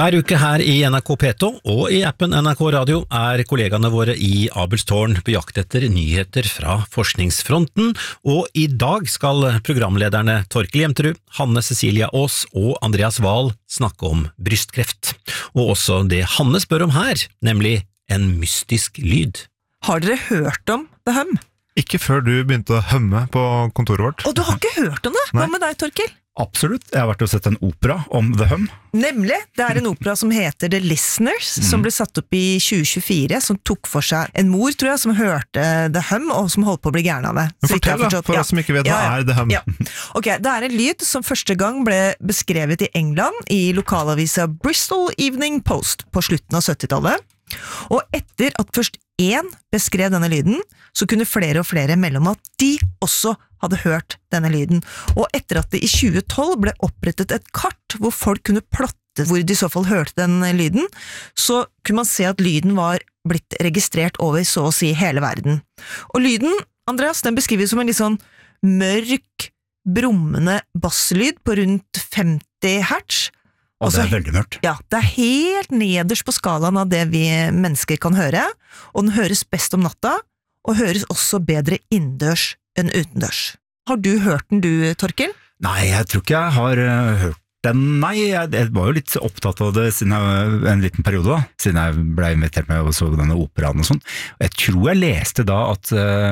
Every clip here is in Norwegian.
Hver uke her i NRK P2 og i appen NRK Radio kollegaene våre i Abelstårn på jakt etter nyheter fra forskningsfronten, og i dag skal programlederne Torkel Jemterud, Hanne Cecilia Aas og Andreas Wahl snakke om brystkreft, og også det Hanne spør om her, nemlig en mystisk lyd. Har dere hørt om The Hum? Ikke før du begynte å humme på kontoret vårt. Og du har ikke hørt om det? Hva med deg, Torkel? Absolutt, jeg har vært og sett en opera om The Hum. Nemlig, det en opera som heter The Listeners, som ble satt opp i 2024, som tok for seg en mor, tror jeg, som hørte The Hum, og som holdt på å bli gæren av det. Men fortell da, for oss som ikke vet hva The Hum. Ja. Ok, det en lyd som første gang ble beskrevet i England i lokalavisa Bristol Evening Post på slutten av 70-tallet, og etter at først én beskrev denne lyden, så kunne flere og flere melde om at de også hadde hørt denne lyden. Og etter at det i 2012 ble opprettet et kart hvor folk kunne plotte hvor de i så fall hørte den lyden, så kunne man se at lyden var blitt registrert over så å si hele verden. Og lyden, Andreas, den beskrives som en litt sånn mørk, brummende basslyd på rundt 50 hertz. Og det veldig mørkt. Ja, det helt nederst på skalaen av det vi mennesker kan høre, og den høres best om natta, og høres også bedre innendørs enn utendørs. Har du hørt den, du, Torkel? Nei, jeg tror ikke jeg har hørt den. Nei, jeg var jo litt opptatt av det siden en liten periode da, siden jeg ble invitert med og så denne operaen og sånn. Jeg tror jeg leste da at,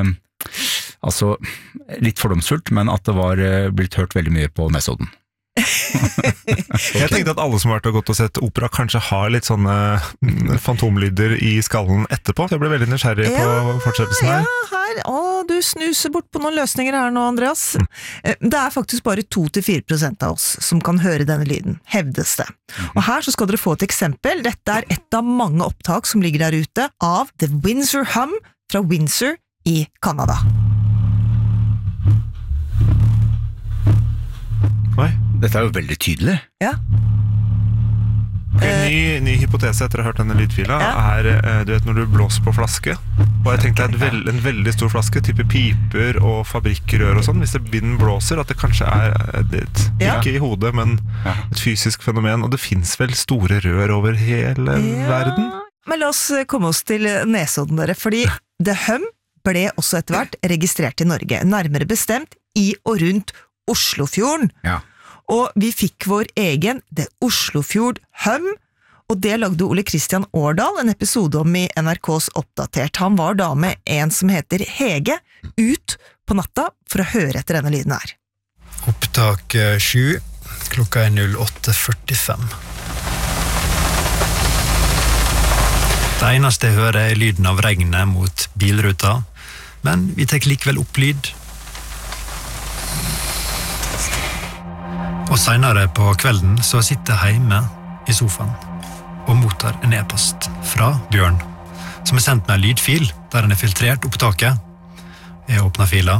altså, litt fordomsfullt, men at det var blitt hørt veldig mye på Nesodden. Jeg tenkte at alle som har vært og gått og sett opera kanskje har litt sånne fantomlyder i skallen etterpå. Jeg ble veldig nysgjerrig på fortsettelsen her. Ja, her. Du snuser bort på noen løsninger her nå, Andreas. Det faktisk bare 2-4% av oss som kan høre denne lyden, hevdes det. Og her så skal dere få et eksempel. Dette et av mange opptak som ligger der ute av The Windsor Hum fra Windsor i Canada. Oi. Dette jo veldig tydelig. Ja. Ny hypotese etter å ha hørt denne lydfila du vet når du blåser på flaske, og jeg tenkte en veldig stor flaske, type piper og fabrikkrør og sånn, hvis vinden blåser, at det kanskje ikke i hodet, men et fysisk fenomen, og det finnes vel store rør over hele verden? Men la oss komme oss til Nesodden, dere, fordi The Hum ble også etter hvert registrert i Norge, nærmere bestemt i og rundt Oslofjorden. Ja. Og vi fikk vår egen The Oslofjord Hum, og det lagde Ole Kristian Årdal en episode om i NRKs Oppdatert. Han var da med en som heter Hege ut på natta for å høre etter denne lyden her. Opptak 7, klokka 08:45. Det eneste jeg hører lyden av regnet mot bilruta, men vi tar likevel opp lyd. Og senere på kvelden så sitter jeg hjemme i sofaen og mottar en e-post fra Bjørn, som har sendt meg en lydfil der han har filtrert opptaket. Jeg åpner fila.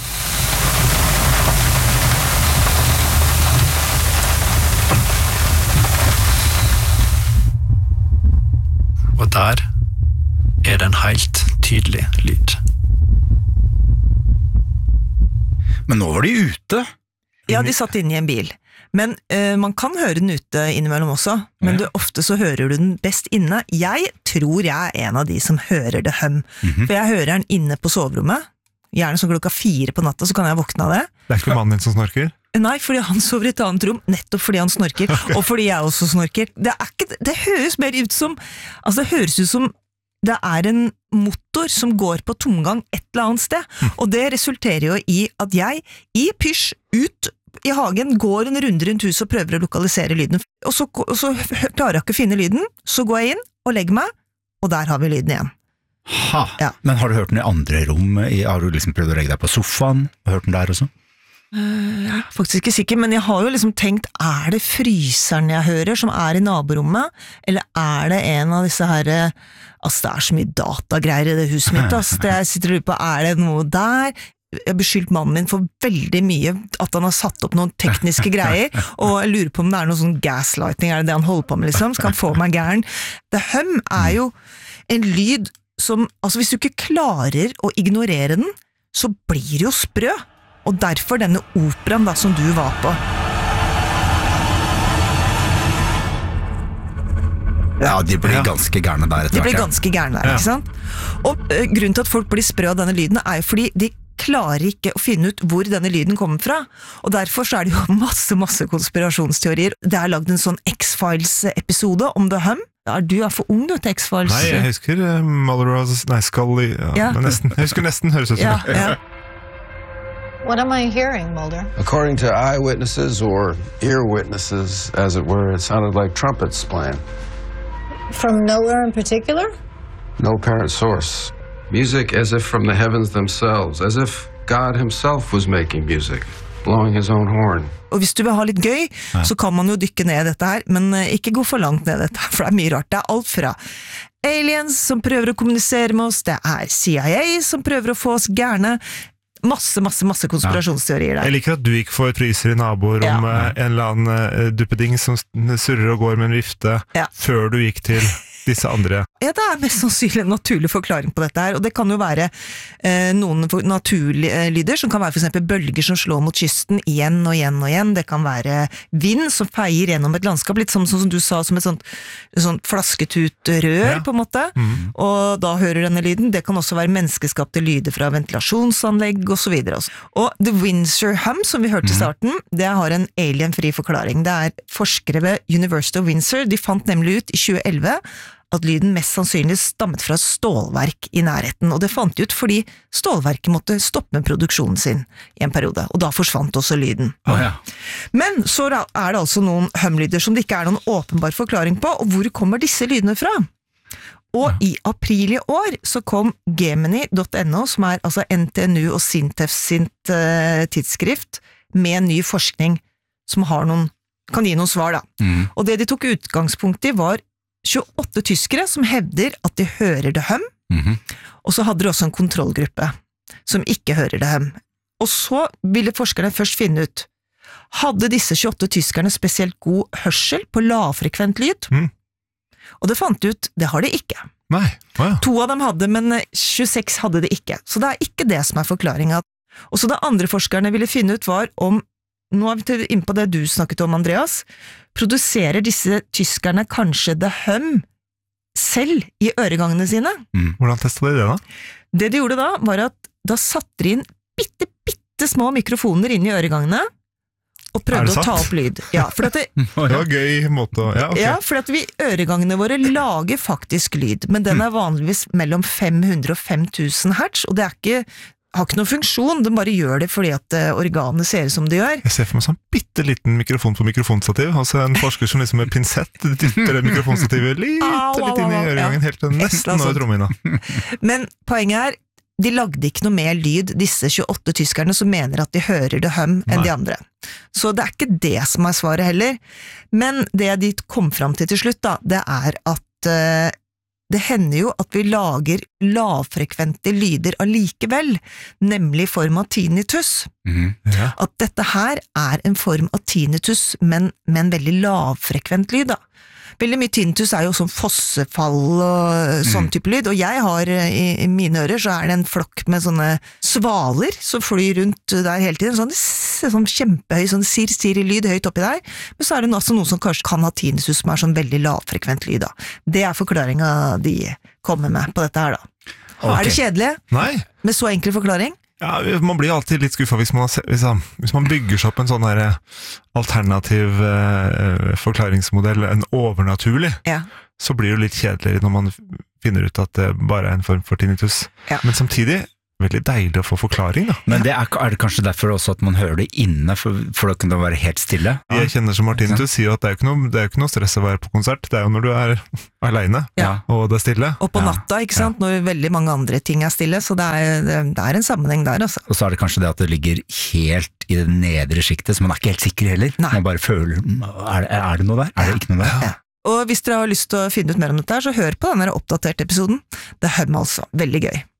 Og der det en helt tydelig lyd. Men nå var de ute. Ja, de satt inne i en bil. Men man kan høre den ute innimellom også, men ofte så hører du den best inne. Jeg tror jeg en av de som hører The Hum, for jeg hører den inne på soverommet, gjerne sånn klokka 4 på natta, så kan jeg våkne av det. Det ikke mannen din som snorker? Nei, fordi han sover i et annet rom, nettopp fordi han snorker, og fordi jeg også snorker. Det høres mer ut som, altså det høres ut som det en motor som går på tomgang et eller annet sted, og det resulterer jo i at jeg, i pysj, ut i hagen, går en runde rundt huset og prøver å lokalisere lyden, og så klarer jeg ikke å finne lyden, så går jeg inn og legger meg, og der har vi lyden igjen. Ja. Men har du hørt den i andre rom? Har du liksom prøvd å legge deg på sofaen og hørt den der også? Jeg er faktisk ikke sikker, men jeg har jo liksom tenkt, det fryseren jeg hører som i naborommet, eller det en av disse her, altså det så mye datagreier i det huset mitt, altså jeg sitter og lurer på, det noe der? Jeg har beskyldt mannen min for veldig mye, at han har satt opp noen tekniske greier, og jeg lurer på om det noe sånn gaslighting, det han holder på med liksom, skal han få meg gæren? The Hum jo en lyd som, altså hvis du ikke klarer å ignorere den, så blir det jo sprø. Og derfor denne operaen da, som du var på. Ja, de blir ganske gærne der etter De blir hvert. ganske gærne der, ikke sant? Og grunnen til at folk blir sprø av denne lyden er jo fordi de klarer ikke å finne ut hvor denne lyden kommer fra, og derfor så er det jo masse konspirasjonsteorier. Det er laget en sånn X-Files-episode om The Hum. Du er for ung du til X-Files. Nei, jeg husker Scully, men nesten. Jeg husker nesten, høres ut som det. What am I hearing, Mulder? According to eyewitnesses or ear witnesses, as it were, it sounded like trumpets playing. From nowhere in particular? No apparent source. Music as if from the heavens themselves, as if God himself was making music, blowing his own horn. Og hvis du vil ha litt gøy, så kan man jo dykke ned i dette her, men ikke gå for langt ned i dette, for det er mye rart. Det er alt fra aliens som prøver å kommunisere med oss, det er CIA som prøver å få oss gærne, masse konspirasjonsteorier der. Jeg liker at du ikke får priser i naboer om en eller annen duppeding som surrer og går med en vifte før du gikk til disse andre. Ja, det er mest sannsynlig en naturlig forklaring på dette her, og det kan jo være noen naturlige lyder, som kan være for eksempel bølger som slår mot kysten igjen og igjen. Det kan være vind som feier gjennom et landskap, litt som du sa, som et sånt flasketut rør, på en måte, og da hører denne lyden. Det kan også være menneskeskapte lyder fra ventilasjonsanlegg og så videre. Og The Windsor Hum, som vi hørte i starten, det har en alien-fri forklaring. Det er forskere ved University of Windsor, de fant nemlig ut i 2011 at lyden mest sannsynlig stammet fra stålverk i nærheten, og det fant de ut fordi stålverket måtte stoppe produksjonen sin i en periode, og da forsvant også lyden. Men så er det altså noen hum-lyder som det ikke er noen åpenbar forklaring på, og hvor kommer disse lydene fra? Og i april i år så kom Gemini.no, som er altså NTNU og Sintef sitt tidsskrift, med ny forskning som kan gi noen svar da. Og det de tok utgangspunkt i var 28 tyskere som hevder at de hører The Hum, og så hadde de også en kontrollgruppe som ikke hører The Hum. Og så ville forskerne først finne ut, hadde disse 28 tyskerne spesielt god hørsel på lavfrekvent lyd? Og det fant ut, det har de ikke. Nei. 2 av dem hadde, men 26 hadde de ikke. Så det er ikke det som er forklaringen. Og så det andre forskerne ville finne ut var om, nå er vi inne på det du snakket om, Andreas, produserer disse tyskerne kanskje The Hum selv i øregangene sine? Hvordan testet de det da? Det de gjorde da, var at da satte de inn bitte små mikrofoner inn i øregangene, og prøvde å ta opp lyd. Ja, for at det var gøy måte å... Ja, for at øregangene våre lager faktisk lyd, men den er vanligvis mellom 500 og 5000 hertz, og det har ikke noen funksjon, den bare gjør det fordi at organet ser ut som det gjør. Jeg ser for meg sånn bitteliten mikrofon på mikrofonstativ, altså en forsker som liksom med pinsett dytter det mikrofonstativet litt inn i øregangen, helt til nesten over trommehinna. Men poenget er, de lagde ikke noe mer lyd, disse 28 tyskerne som mener at de hører The Hum enn de andre. Så det er ikke det som er svaret heller. Men det de kom fram til slutt da, det er at det hender jo at vi lager lavfrekvente lyder allikevel, nemlig i form av tinnitus. At dette her er en form av tinnitus, men med en veldig lavfrekvent lyd da. Veldig mye tinnitus er jo sånn fossefall og sånn type lyd, og jeg har i mine ører så er det en flokk med sånne svaler som flyr rundt der hele tiden, sånn kjempehøy, sånn sir-lyd høyt oppi der, men så er det også noen som kanskje kan ha tinnitus som er sånn veldig lavfrekvent lyd da. Det er forklaringen de kommer med på dette her da. Er det kjedelig? Nei. Med så enkel forklaring? Ja, man blir alltid litt skuffet hvis man bygger seg opp en sånn her alternativ forklaringsmodell, en overnaturlig, så blir det litt kjedeligere når man finner ut at det bare er en form for tinnitus. Men samtidig veldig deilig å få forklaring da. Men det er det kanskje derfor også at man hører det inne, for da kan det være helt stille? Jeg kjenner som Martin, du sier at det er jo ikke noe stress å være på konsert, det er jo når du er alene, og det er stille. Og på natta, ikke sant, når veldig mange andre ting er stille, så det er en sammenheng der, altså. Og så er det kanskje det at det ligger helt i det nedre skiktet, så man er ikke helt sikker heller. Man bare føler, er det noe der? Er det ikke noe der? Og hvis dere har lyst til å finne ut mer om dette her, så hør på denne oppdaterte episoden. The Hum altså, veldig gøy.